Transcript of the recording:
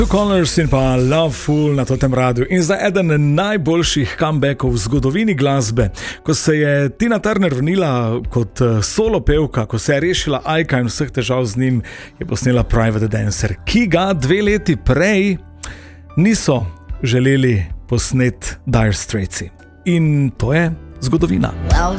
Connors in pa Loveful na tem radiju. In zdaj eden najboljših comebackov v zgodovini glasbe, ko se je Tina Turner vrnila kot solo pevka, ko se je rešila Aika in vseh težav z njim, je posnela Private Dancer, ki ga 2 leti prej niso želeli posnet Dire Straitsi. In to je zgodovina. Well,